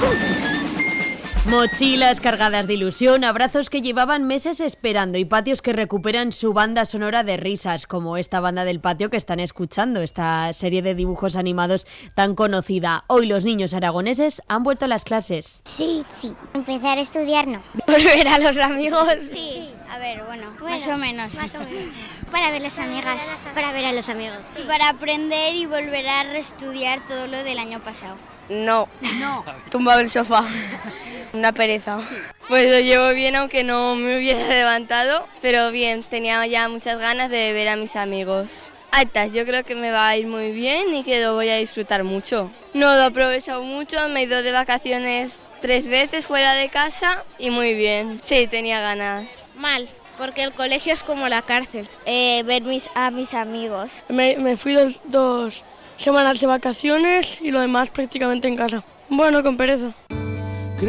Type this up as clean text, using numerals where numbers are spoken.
Mochilas cargadas de ilusión, abrazos que llevaban meses esperando y patios que recuperan su banda sonora de risas, como esta banda del patio que están escuchando, esta serie de dibujos animados tan conocida. Hoy los niños aragoneses han vuelto a las clases. Sí. Empezar a estudiar no. Volver a los amigos. Sí. A ver, bueno, más o menos. Para ver las amigas, para ver a los amigos. Y para aprender y volver a reestudiar todo lo del año pasado. No. Tumbado el sofá. Una pereza. Pues lo llevo bien, aunque no me hubiera levantado, pero bien, tenía ya muchas ganas de ver a mis amigos. Altas, yo creo que me va a ir muy bien y que lo voy a disfrutar mucho. No lo he aprovechado mucho, me he ido de vacaciones 3 veces fuera de casa y muy bien. Sí, tenía ganas. Mal, porque el colegio es como la cárcel. Ver a mis amigos. Me fui 2 semanas de vacaciones y lo demás prácticamente en casa. Bueno, con pereza.